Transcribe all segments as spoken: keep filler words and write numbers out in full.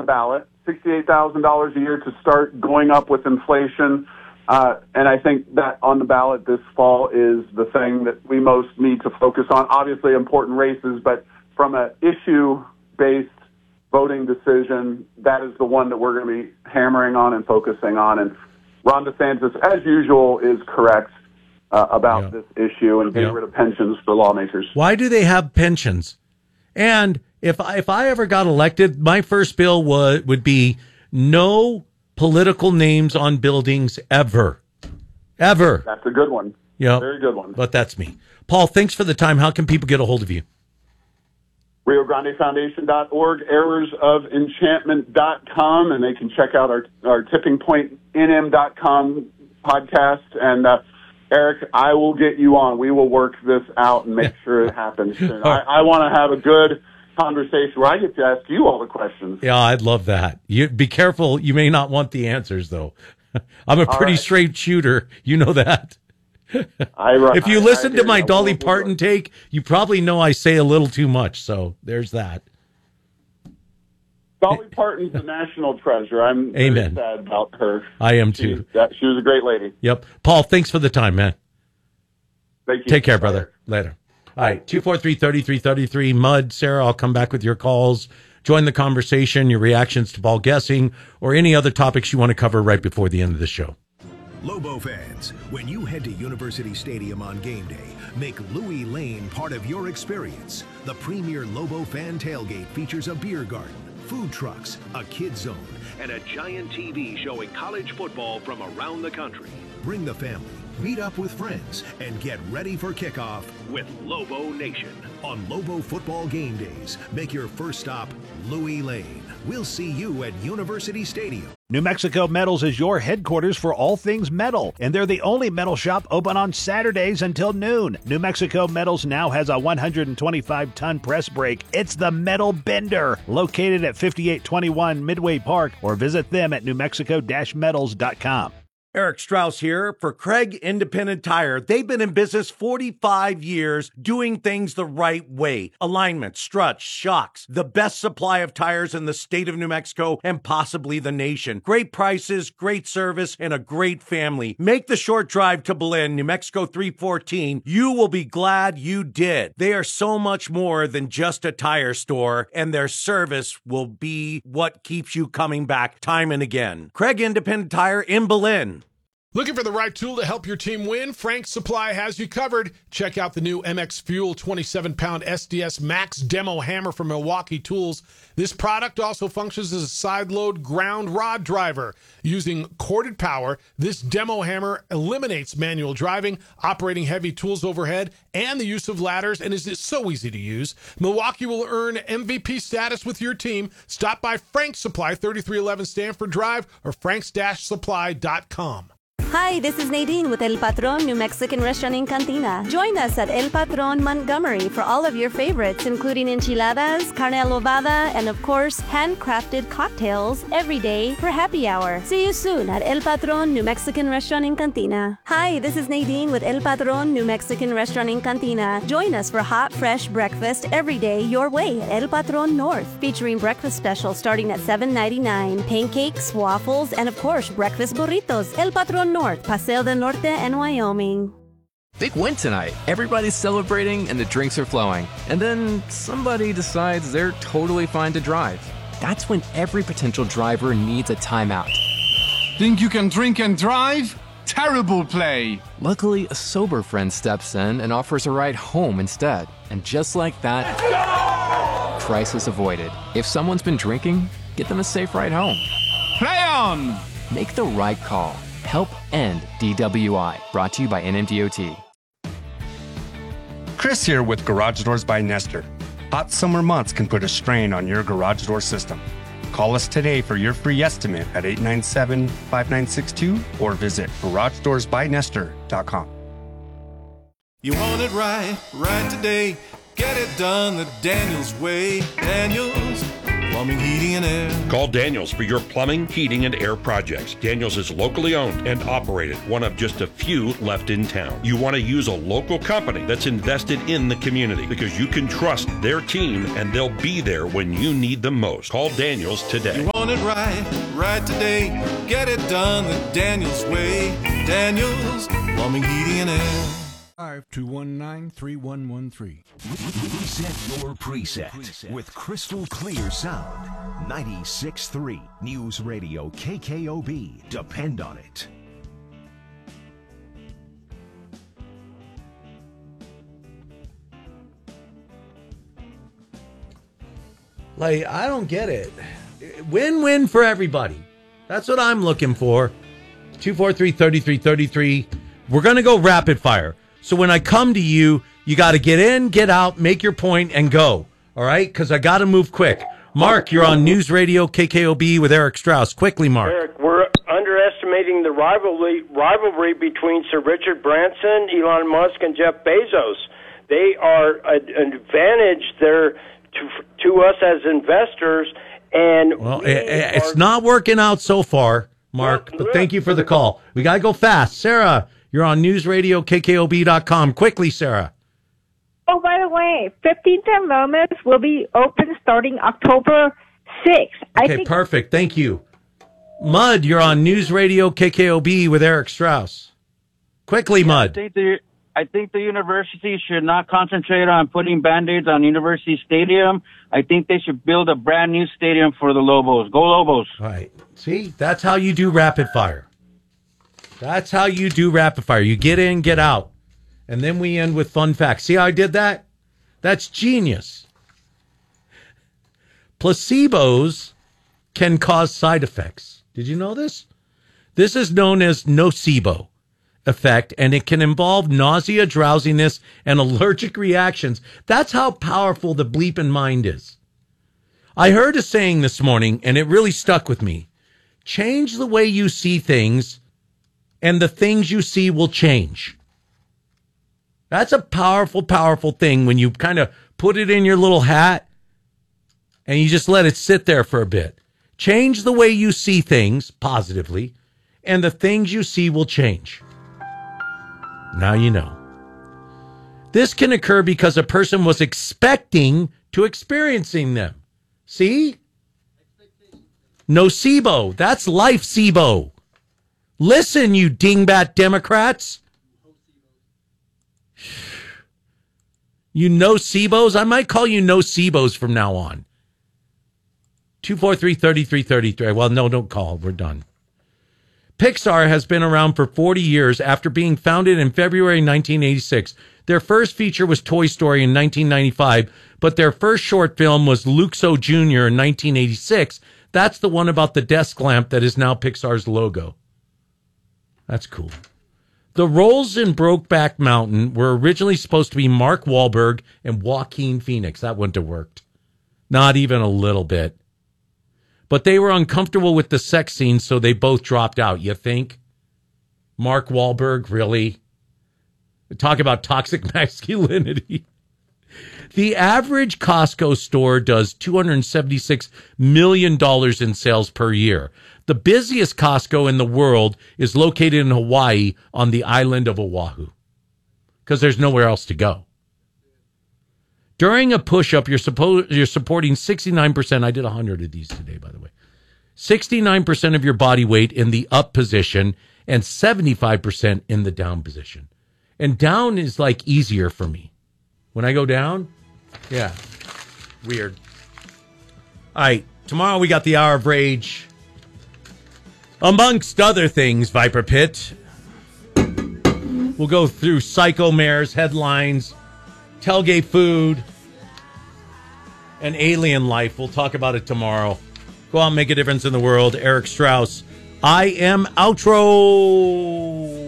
the ballot, sixty-eight thousand dollars a year to start, going up with inflation. Uh, and I think that on the ballot this fall is the thing that we most need to focus on. Obviously important races, but from an issue-based voting decision, that is the one that we're going to be hammering on and focusing on. And Ron DeSantis, as usual, is correct uh, about yeah. this issue and getting yeah. rid of pensions for lawmakers. Why do they have pensions? And if I, if I ever got elected, my first bill would would be no political names on buildings ever, ever. That's a good one. Yeah, very good one. But that's me. Paul, thanks for the time. How can people get a hold of you? Rio Grande Foundation dot org, errors of enchantment dot com, and they can check out our, our Tipping Point N M dot com podcast. And, uh, Eric, I will get you on. We will work this out and make sure it happens soon. I, I want to have a good conversation where I get to ask you all the questions. Yeah, I'd love that. You be careful. You may not want the answers, though. I'm a pretty right. straight shooter. You know that. I, if you I, listen I to my know. Dolly we'll, Parton we'll, take, you probably know I say a little too much. So there's that. Dolly Parton's a national treasure. I'm Amen. very sad about her. I am too. She, that, she was a great lady. Yep. Paul, thanks for the time, man. Thank you. Take care, brother. Later. All right. two four three, three three three three. Mud, Sarah, I'll come back with your calls. Join the conversation, your reactions to Paul Gessing, or any other topics you want to cover right before the end of the show. Lobo fans, when you head to University Stadium on game day, make Louis Lane part of your experience. The premier Lobo fan tailgate features a beer garden, food trucks, a kid zone, and a giant T V showing college football from around the country. Bring the family, meet up with friends, and get ready for kickoff with Lobo Nation. On Lobo football game days, make your first stop Louis Lane. We'll see you at University Stadium. New Mexico Metals is your headquarters for all things metal, and they're the only metal shop open on Saturdays until noon. New Mexico Metals now has a one hundred twenty-five ton press brake. It's the Metal Bender, located at fifty-eight twenty-one Midway Park, or visit them at new mexico dash metals dot com. Eric Strauss here for Craig Independent Tire. They've been in business forty-five years doing things the right way. Alignment, struts, shocks, the best supply of tires in the state of New Mexico and possibly the nation. Great prices, great service, and a great family. Make the short drive to Belen, New Mexico three fourteen. You will be glad you did. They are so much more than just a tire store, and their service will be what keeps you coming back time and again. Craig Independent Tire in Belen. Looking for the right tool to help your team win? Frank's Supply has you covered. Check out the new M X Fuel twenty-seven pound S D S Max Demo Hammer from Milwaukee Tools. This product also functions as a side-load ground rod driver. Using corded power, this demo hammer eliminates manual driving, operating heavy tools overhead, and the use of ladders, and is so easy to use. Milwaukee will earn M V P status with your team. Stop by Frank's Supply, thirty-three eleven Stanford Drive, or franks supply dot com. Hi, this is Nadine with El Patron New Mexican Restaurant in Cantina. Join us at El Patron Montgomery for all of your favorites, including enchiladas, carne adobada, and of course, handcrafted cocktails every day for happy hour. See you soon at El Patron New Mexican Restaurant in Cantina. Hi, this is Nadine with El Patron New Mexican Restaurant in Cantina. Join us for hot, fresh breakfast every day your way at El Patron North, featuring breakfast specials starting at seven ninety-nine, pancakes, waffles, and of course, breakfast burritos. El Patron North. Paseo del Norte and Wyoming. Big win tonight. Everybody's celebrating and the drinks are flowing. And then somebody decides they're totally fine to drive. That's when every potential driver needs a timeout. Think you can drink and drive? Terrible play. Luckily, a sober friend steps in and offers a ride home instead. And just like that, crisis avoided. If someone's been drinking, get them a safe ride home. Play on! Make the right call. Help end D W I. Brought to you by N M D O T. Chris here with Garage Doors by Nestor. Hot summer months can put a strain on your garage door system. Call us today for your free estimate at eight nine seven, five nine six two or visit garage doors by nestor dot com. You want it right, right today. Get it done the Daniels way. Daniels Plumbing, heating, and air. Call Daniels for your plumbing, heating, and air projects. Daniels is locally owned and operated, one of just a few left in town. You want to use a local company that's invested in the community because you can trust their team and they'll be there when you need them most. Call Daniels today. You want it right, right today. Get it done the Daniels way. Daniels, plumbing, heating, and air. five two one nine, three one one three. Reset your preset with crystal clear sound. ninety-six point three News Radio K K O B. Depend on it. Like, I don't get it. Win-win for everybody. That's what I'm looking for. two four three, three three three three. We're going to go rapid fire. So when I come to you, you got to get in, get out, make your point, and go. All right? Because I got to move quick. Mark, you're on News Radio K K O B with Eric Strauss. Quickly, Mark. Eric, we're underestimating the rivalry rivalry between Sir Richard Branson, Elon Musk, and Jeff Bezos. They are an advantage there to, to us as investors. And well, we it's are... not working out so far, Mark, but thank you for the call. We got to go fast. Sarah, you're on News Radio K K O B dot com. Quickly, Sarah. Oh, by the way, fifteen ten Moments will be open starting October sixth. I Okay, think- perfect. Thank you. Mud, you're on News Radio K K O B with Eric Strauss. Quickly, Mud. I think the I think the university should not concentrate on putting Band-Aids on University Stadium. I think they should build a brand new stadium for the Lobos. Go Lobos. All right. See, that's how you do rapid fire. That's how you do rapid fire. You get in, get out. And then we end with fun facts. See how I did that? That's genius. Placebos can cause side effects. Did you know this? This is known as nocebo effect, and it can involve nausea, drowsiness, and allergic reactions. That's how powerful the bleeping mind is. I heard a saying this morning, and it really stuck with me. Change the way you see things, and the things you see will change. That's a powerful, powerful thing when you kind of put it in your little hat and you just let it sit there for a bit. Change the way you see things positively, and the things you see will change. Now you know. This can occur because a person was expecting to experiencing them. See? Nocebo. That's life-cebo. Listen, you dingbat Democrats. You nocebos? I might call you nocebos from now on. two four three, three three three three. Well, no, don't call. We're done. Pixar has been around for forty years after being founded in February nineteen eighty-six. Their first feature was Toy Story in nineteen ninety-five, but their first short film was Luxo Junior in nineteen eighty-six. That's the one about the desk lamp that is now Pixar's logo. That's cool. The roles in Brokeback Mountain were originally supposed to be Mark Wahlberg and Joaquin Phoenix. That wouldn't have worked. Not even a little bit. But they were uncomfortable with the sex scene, so they both dropped out. You think? Mark Wahlberg, really? Talk about toxic masculinity. The average Costco store does two hundred seventy-six million dollars in sales per year. The busiest Costco in the world is located in Hawaii on the island of Oahu because there's nowhere else to go. During a push-up, you're, suppo- you're supporting sixty-nine percent. I did one hundred of these today, by the way. sixty-nine percent of your body weight in the up position and seventy-five percent in the down position. And down is like easier for me. When I go down, yeah, weird. All right, tomorrow we got the Hour of Rage. Amongst other things, Viper Pit. We'll go through Psycho Mares, headlines, tailgate food, and alien life. We'll talk about it tomorrow. Go out and make a difference in the world. Eric Strauss. I am outro.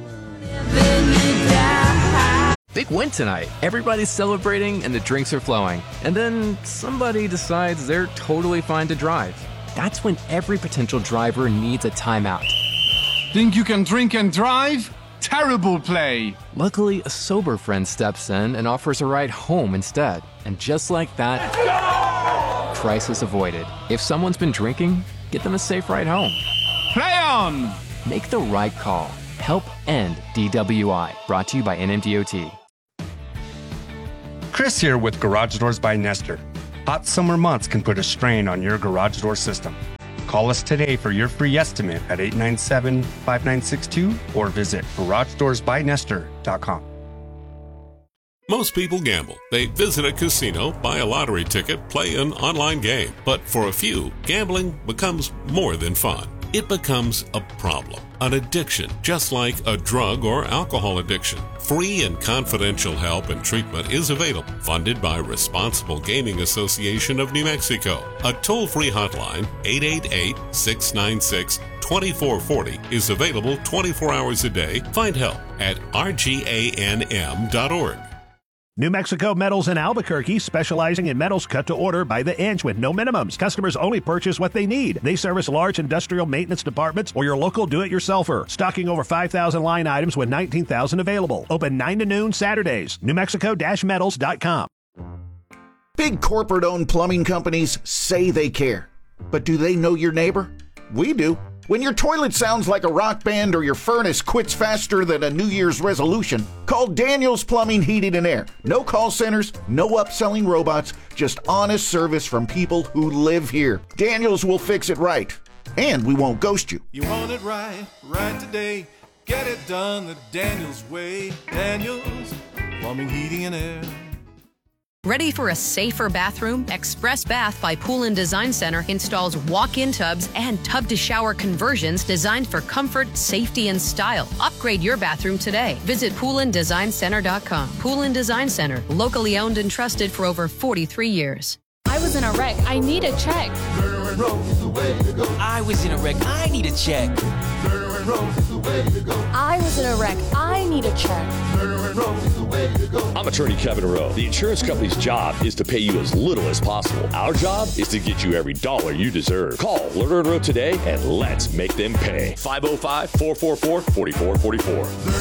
Big win tonight. Everybody's celebrating and the drinks are flowing. And then somebody decides they're totally fine to drive. That's when every potential driver needs a timeout. Think you can drink and drive? Terrible play. Luckily, a sober friend steps in and offers a ride home instead. And just like that, Crisis avoided. If someone's been drinking, get them a safe ride home. Play on! Make the right call. Help end D W I. Brought to you by N M D O T. Chris here with Garage Doors by Nestor. Hot summer months can put a strain on your garage door system. Call us today for your free estimate at eight nine seven, five nine six two or visit garage doors by nestor dot com. Most people gamble. They visit a casino, buy a lottery ticket, play an online game. But for a few, gambling becomes more than fun. It becomes a problem, an addiction, just like a drug or alcohol addiction. Free and confidential help and treatment is available, funded by Responsible Gaming Association of New Mexico. A toll-free hotline, eight eight eight, six nine six, two four four zero, is available twenty-four hours a day. Find help at R G A N M dot org. New Mexico Metals in Albuquerque, specializing in metals cut to order by the inch with no minimums. Customers only purchase what they need. They service large industrial maintenance departments or your local do-it-yourselfer. Stocking over five thousand line items with nineteen thousand available. Open nine to noon Saturdays. New Mexico Metals dot com. Big corporate-owned plumbing companies say they care. But do they know your neighbor? We do. When your toilet sounds like a rock band or your furnace quits faster than a New Year's resolution, call Daniels Plumbing, Heating, and Air. No call centers, no upselling robots, just honest service from people who live here. Daniels will fix it right, and we won't ghost you. You want it right, right today. Get it done the Daniels way. Daniels Plumbing, Heating, and Air. Ready for a safer bathroom? Express Bath by Pool and Design Center installs walk-in tubs and tub-to-shower conversions designed for comfort, safety, and style. Upgrade your bathroom today. Visit pool and design center dot com. Pool and Design Center, locally owned and trusted for over forty-three years. I was in a wreck. I need a check. I was in a wreck. I need a check. I was in a wreck. I need a check. I'm attorney Kevin Rowe. The insurance company's job is to pay you as little as possible. Our job is to get you every dollar you deserve. Call Lerner and Rowe today and let's make them pay. five oh five, four four four, four four four four.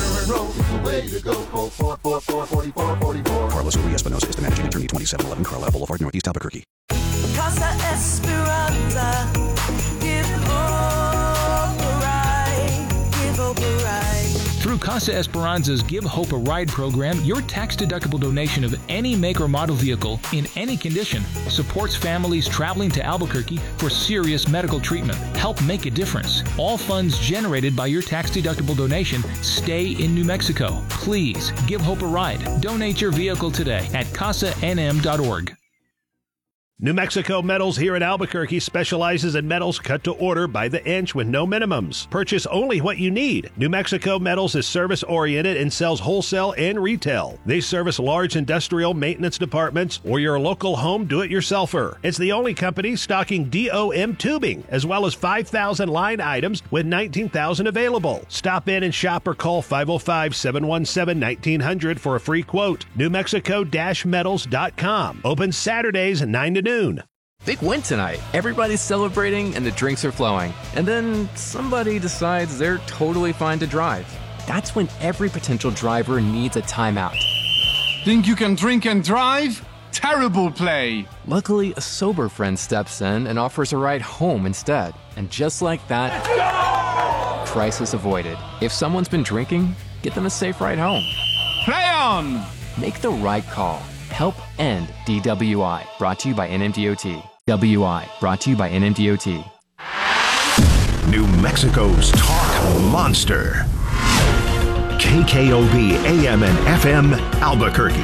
Carlos Uri Espinosa is the managing attorney, twenty-seven eleven Carlisle Boulevard, Northeast Albuquerque. Casa Esperanza, give hope a ride, give hope a ride. Through Casa Esperanza's Give Hope a Ride program, your tax-deductible donation of any make or model vehicle in any condition supports families traveling to Albuquerque for serious medical treatment. Help make a difference. All funds generated by your tax-deductible donation stay in New Mexico. Please give Hope a ride. Donate your vehicle today at casa n m dot org. New Mexico Metals here in Albuquerque specializes in metals cut to order by the inch with no minimums. Purchase only what you need. New Mexico Metals is service-oriented and sells wholesale and retail. They service large industrial maintenance departments or your local home do-it-yourselfer. It's the only company stocking D O M tubing, as well as five thousand line items with nineteen thousand available. Stop in and shop or call five oh five, seven one seven, nineteen hundred for a free quote. New Mexico Metals dot com. Open Saturdays at nine to noon. Big win tonight. Everybody's celebrating and the drinks are flowing. And then somebody decides they're totally fine to drive. That's when every potential driver needs a timeout. Think you can drink and drive? Terrible play. Luckily, a sober friend steps in and offers a ride home instead. And just like that, crisis avoided. If someone's been drinking, get them a safe ride home. Play on! Make the right call. Help end D W I. Brought to you by N M D O T. W I. Brought to you by N M D O T. New Mexico's talk monster. K K O B A M and F M Albuquerque.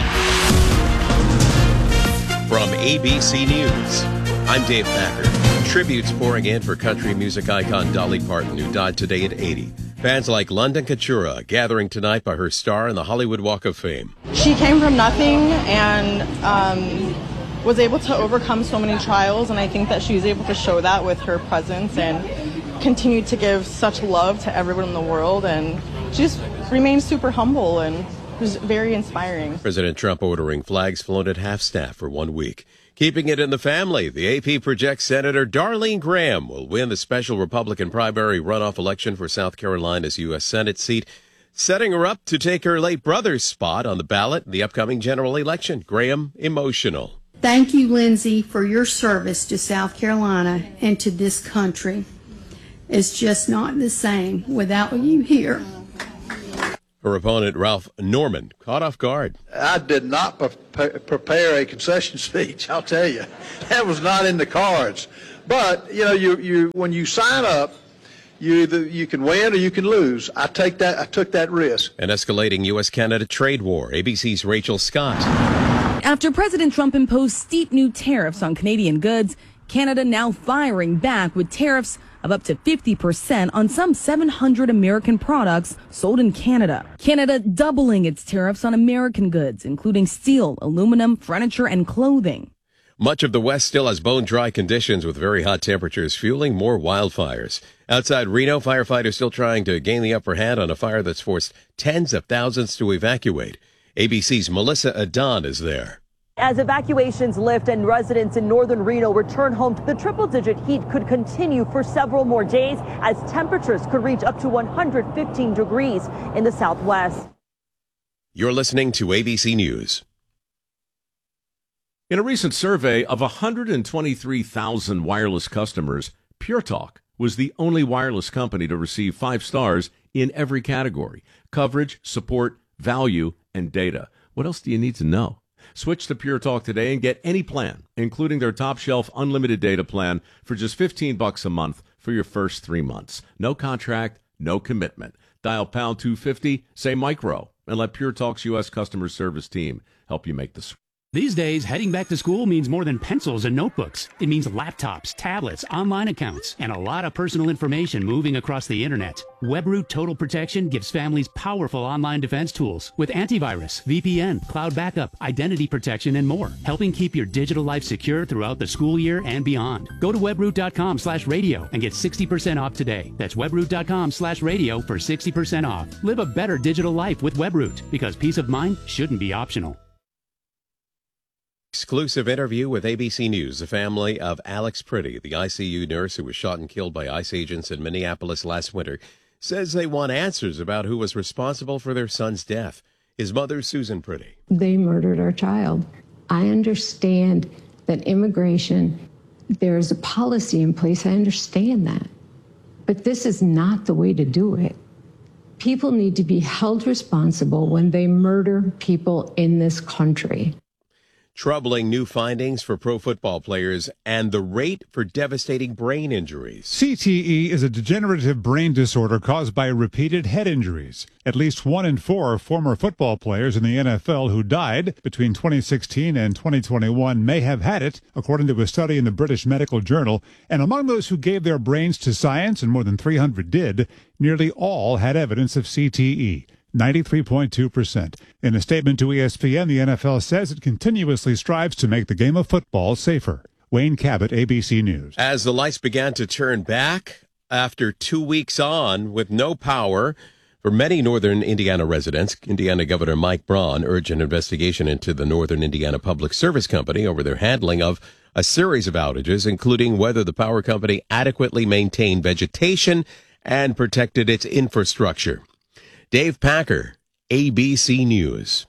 From A B C News, I'm Dave Packer. Tributes pouring in for country music icon Dolly Parton, who died today at eighty. Fans like London Couture gathering tonight by her star in the Hollywood Walk of Fame. She came from nothing and um, was able to overcome so many trials, and I think that she was able to show that with her presence and continued to give such love to everyone in the world, and she just remained super humble and was very inspiring. President Trump ordering flags flown at half-staff for one week. Keeping it in the family, the A P projects Senator Darlene Graham will win the special Republican primary runoff election for South Carolina's U S Senate seat, setting her up to take her late brother's spot on the ballot in the upcoming general election. Graham, emotional. Thank you, Lindsay, for your service to South Carolina and to this country. It's just not the same without you here. Her opponent, Ralph Norman, caught off guard. I did not pre- prepare a concession speech, I'll tell you. That was not in the cards. But, you know, you, you when you sign up, you either you can win or you can lose. I take that. I took that risk. An escalating U S Canada trade war. A B C's Rachel Scott. After President Trump imposed steep new tariffs on Canadian goods, Canada now firing back with tariffs of up to fifty percent on some seven hundred American products sold in Canada. Canada doubling its tariffs on American goods, including steel, aluminum, furniture, and clothing. Much of the West still has bone-dry conditions with very hot temperatures fueling more wildfires. Outside Reno, firefighters still trying to gain the upper hand on a fire that's forced tens of thousands to evacuate. A B C's Melissa Adon is there. As evacuations lift and residents in northern Reno return home, the triple-digit heat could continue for several more days as temperatures could reach up to one hundred fifteen degrees in the southwest. You're listening to A B C News. In a recent survey of one hundred twenty-three thousand wireless customers, Pure Talk was the only wireless company to receive five stars in every category: coverage, support, value, and data. What else do you need to know? Switch to Pure Talk today and get any plan, including their top shelf unlimited data plan for just fifteen bucks a month for your first three months. No contract, no commitment. Dial pound two fifty, say micro, and let Pure Talk's U S customer service team help you make the switch. These days, heading back to school means more than pencils and notebooks. It means laptops, tablets, online accounts, and a lot of personal information moving across the internet. WebRoot Total Protection gives families powerful online defense tools with antivirus, V P N, cloud backup, identity protection, and more, helping keep your digital life secure throughout the school year and beyond. Go to webroot.com slash radio and get sixty percent off today. That's webroot.com slash radio for sixty percent off. Live a better digital life with WebRoot, because peace of mind shouldn't be optional. Exclusive interview with A B C News. The family of Alex Pretty, the I C U nurse who was shot and killed by ICE agents in Minneapolis last winter, says they want answers about who was responsible for their son's death. His mother, Susan Pretty. They murdered our child. I understand that immigration, there is a policy in place. I understand that. But this is not the way to do it. People need to be held responsible when they murder people in this country. Troubling new findings for pro football players and the rate for devastating brain injuries. C T E is a degenerative brain disorder caused by repeated head injuries. At least one in four former football players in the N F L who died between twenty sixteen and twenty twenty-one may have had it, according to a study in the British Medical Journal. And among those who gave their brains to science, and more than three hundred did, nearly all had evidence of C T E. ninety-three point two percent. In a statement to E S P N, the N F L says it continuously strives to make the game of football safer. Wayne Cabot, A B C News. As the lights began to turn back after two weeks on with no power for many northern Indiana residents, Indiana Governor Mike Braun urged an investigation into the Northern Indiana Public Service Company over their handling of a series of outages, including whether the power company adequately maintained vegetation and protected its infrastructure. Dave Packer, A B C News.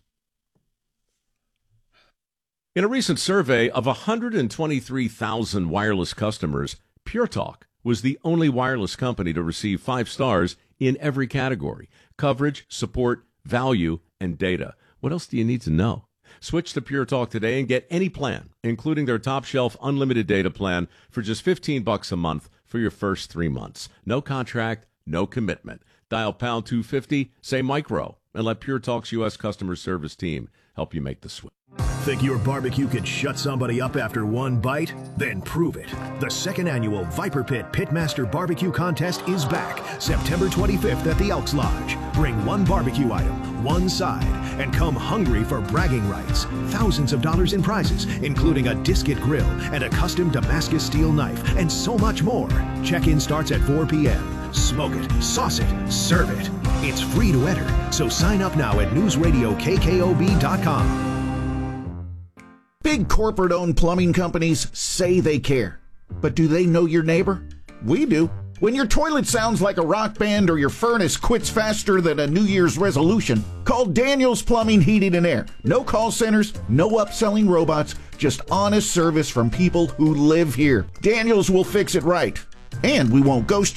In a recent survey of one hundred twenty-three thousand wireless customers, Pure Talk was the only wireless company to receive five stars in every category: coverage, support, value, and data. What else do you need to know? Switch to Pure Talk today and get any plan, including their top shelf unlimited data plan for just fifteen bucks a month for your first three months. No contract, no commitment. Dial pound two fifty, say micro, and let Pure Talk's U S customer service team help you make the switch. Think your barbecue could shut somebody up after one bite? Then prove it. The second annual Viper Pit Pitmaster Barbecue Contest is back September twenty-fifth at the Elks Lodge. Bring one barbecue item, one side, and come hungry for bragging rights. Thousands of dollars in prizes, including a Disket grill and a custom Damascus steel knife, and so much more. Check-in starts at four p.m. Smoke it, sauce it, serve it. It's free to enter, so sign up now at news radio K K O B dot com. Big corporate-owned plumbing companies say they care. But do they know your neighbor? We do. When your toilet sounds like a rock band or your furnace quits faster than a New Year's resolution, call Daniels Plumbing, Heating, and Air. No call centers, no upselling robots, just honest service from people who live here. Daniels will fix it right. And we won't ghost